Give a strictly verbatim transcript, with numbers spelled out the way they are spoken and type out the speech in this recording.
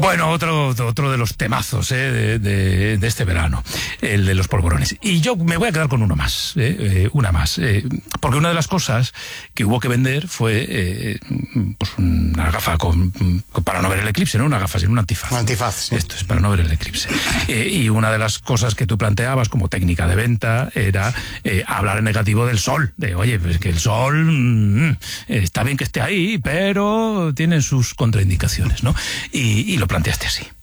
Bueno, otro, otro de los temazos eh, de, de, de este verano, el de los polvorones. Y yo me voy a quedar con uno más, eh, eh, una más. Eh, porque una de las cosas que hubo que vender fue eh, pues una gafa con, con, para no ver el eclipse, no una gafa, sino un antifaz. Un antifaz, sí. Esto es para no ver el eclipse. Eh, y una de las cosas que tú planteabas como técnica de venta era eh, hablar en negativo del sol. De, oye, pues que el sol mmm, está bien que esté ahí, pero tiene sus contraindicaciones, ¿no? Y, y lo planteaste así.